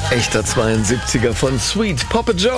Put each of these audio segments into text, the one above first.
Echter 72er von Sweet Papa Joe.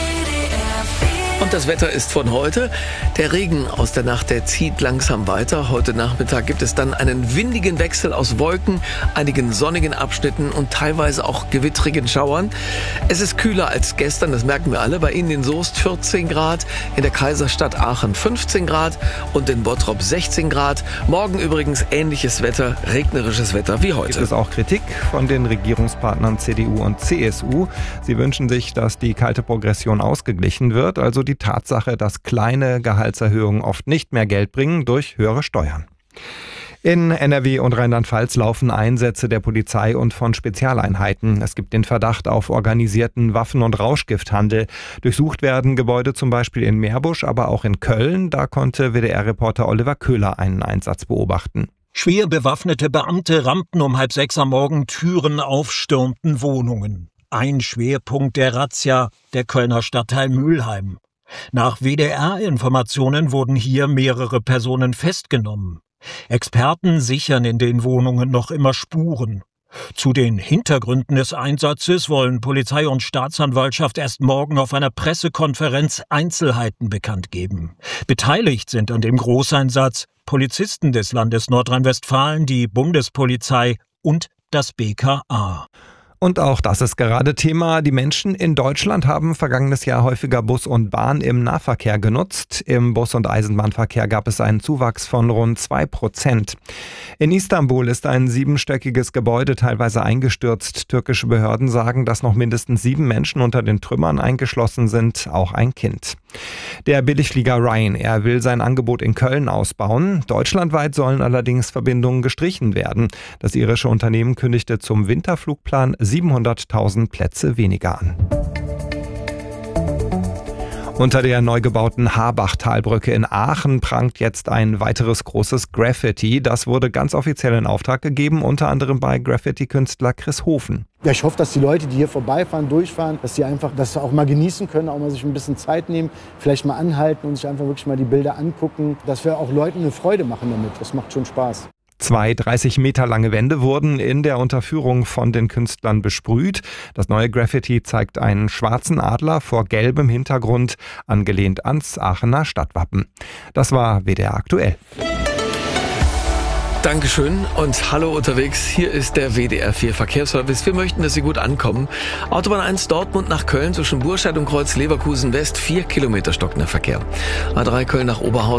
Und das Wetter ist von heute. Der Regen aus der Nacht, der zieht langsam weiter. Heute Nachmittag gibt es dann einen windigen Wechsel aus Wolken, einigen sonnigen Abschnitten und teilweise auch gewittrigen Schauern. Es ist kühler als gestern, das merken wir alle. Bei Ihnen in Soest 14 Grad, in der Kaiserstadt Aachen 15 Grad und in Bottrop 16 Grad. Morgen übrigens ähnliches Wetter, regnerisches Wetter wie heute. Gibt es auch Kritik von den Regierungspartnern CDU und CSU. Sie wünschen sich, dass die kalte Progression ausgeglichen wird, also die Tatsache, dass kleine Gehaltserhöhungen oft nicht mehr Geld bringen durch höhere Steuern. In NRW und Rheinland-Pfalz laufen Einsätze der Polizei und von Spezialeinheiten. Es gibt den Verdacht auf organisierten Waffen- und Rauschgifthandel. Durchsucht werden Gebäude zum Beispiel in Meerbusch, aber auch in Köln. Da konnte WDR-Reporter Oliver Köhler einen Einsatz beobachten. Schwer bewaffnete Beamte rammten um 5:30 am Morgen Türen auf, stürmten Wohnungen. Ein Schwerpunkt der Razzia, der Kölner Stadtteil Mülheim. Nach WDR-Informationen wurden hier mehrere Personen festgenommen. Experten sichern in den Wohnungen noch immer Spuren. Zu den Hintergründen des Einsatzes wollen Polizei und Staatsanwaltschaft erst morgen auf einer Pressekonferenz Einzelheiten bekannt geben. Beteiligt sind an dem Großeinsatz Polizisten des Landes Nordrhein-Westfalen, die Bundespolizei und das BKA. Und auch das ist gerade Thema. Die Menschen in Deutschland haben vergangenes Jahr häufiger Bus und Bahn im Nahverkehr genutzt. Im Bus- und Eisenbahnverkehr gab es einen Zuwachs von rund 2%. In Istanbul ist ein 7-stöckiges Gebäude teilweise eingestürzt. Türkische Behörden sagen, dass noch mindestens 7 Menschen unter den Trümmern eingeschlossen sind, auch ein Kind. Der Billigflieger Ryanair will sein Angebot in Köln ausbauen. Deutschlandweit sollen allerdings Verbindungen gestrichen werden. Das irische Unternehmen kündigte zum Winterflugplan 700.000 Plätze weniger an. Unter der neu gebauten Harbachtalbrücke in Aachen prangt jetzt ein weiteres großes Graffiti. Das wurde ganz offiziell in Auftrag gegeben, unter anderem bei Graffiti-Künstler Chris Hofen. Ja, ich hoffe, dass die Leute, die hier vorbeifahren, durchfahren, dass sie einfach das auch mal genießen können, auch mal sich ein bisschen Zeit nehmen, vielleicht mal anhalten und sich einfach wirklich mal die Bilder angucken, dass wir auch Leuten eine Freude machen damit. Das macht schon Spaß. 2 30 Meter lange Wände wurden in der Unterführung von den Künstlern besprüht. Das neue Graffiti zeigt einen schwarzen Adler vor gelbem Hintergrund, angelehnt ans Aachener Stadtwappen. Das war WDR aktuell. Dankeschön und hallo unterwegs. Hier ist der WDR 4 Verkehrsservice. Wir möchten, dass Sie gut ankommen. Autobahn 1 Dortmund nach Köln zwischen Burscheid und Kreuz Leverkusen West 4 Kilometer stockender Verkehr. A3 Köln nach Oberhausen.